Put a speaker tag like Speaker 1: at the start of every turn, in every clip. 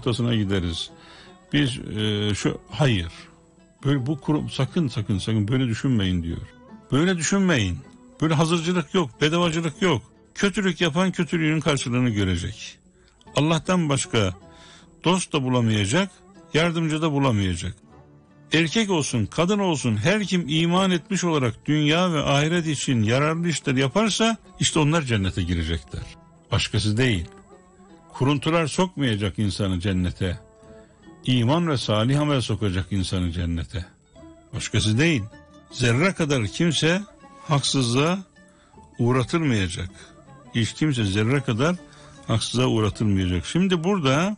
Speaker 1: noktasına gideriz. Biz hayır. Böyle bu kurum sakın böyle düşünmeyin diyor. Böyle düşünmeyin. Böyle hazırcılık yok, bedavacılık yok. Kötülük yapan kötülüğün karşılığını görecek. Allah'tan başka dost da bulamayacak, yardımcı da bulamayacak. Erkek olsun, kadın olsun, her kim iman etmiş olarak dünya ve ahiret için yararlı işler yaparsa işte onlar cennete girecekler. Başkası değil. Kuruntular sokmayacak insanı cennete. İman ve salih amel sokacak insanı cennete. Başkası değil. Zerre kadar kimse haksızlığa uğratılmayacak. Hiç kimse zerre kadar haksızlığa uğratılmayacak. Şimdi burada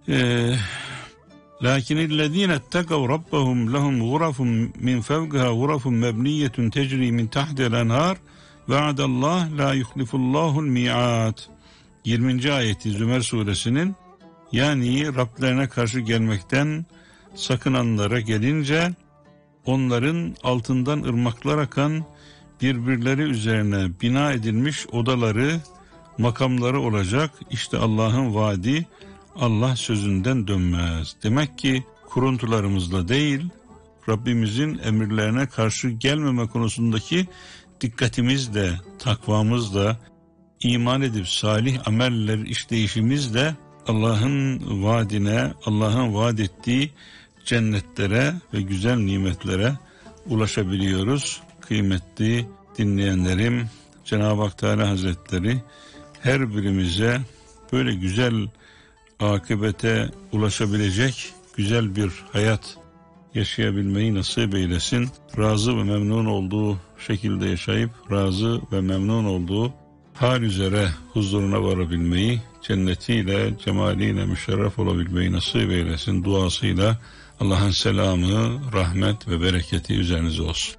Speaker 1: lakinnellezîne ettegav rabbahum lehum gurafun min fevkiha gurafun mebniyetun tecri min tahtiha'l enhar ve'adallah la yuhlifullahul mi'ad. 20. ayeti Zümer suresinin, yani Rablerine karşı gelmekten sakınanlara gelince onların altından ırmaklar akan birbirleri üzerine bina edilmiş odaları, makamları olacak. İşte Allah'ın vaadi, Allah sözünden dönmez. Demek ki kuruntularımızla değil, Rabbimizin emirlerine karşı gelmeme konusundaki dikkatimizle, takvamızla, iman edip salih ameller işleyişimizle Allah'ın vaadine, Allah'ın vaat ettiği cennetlere ve güzel nimetlere ulaşabiliyoruz. Kıymetli dinleyenlerim, Cenab-ı Hak Teala Hazretleri her birimize böyle güzel akıbete ulaşabilecek güzel bir hayat yaşayabilmeyi nasip eylesin. Razı ve memnun olduğu şekilde yaşayıp razı ve memnun olduğu hal üzere huzuruna varabilmeyi, cennetiyle, cemaliyle müşerref olabilmeyi nasip eylesin duasıyla Allah'ın selamı, rahmet ve bereketi üzerinize olsun.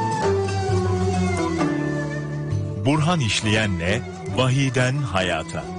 Speaker 2: Burhan İşleyen'le Vahiyden Hayata.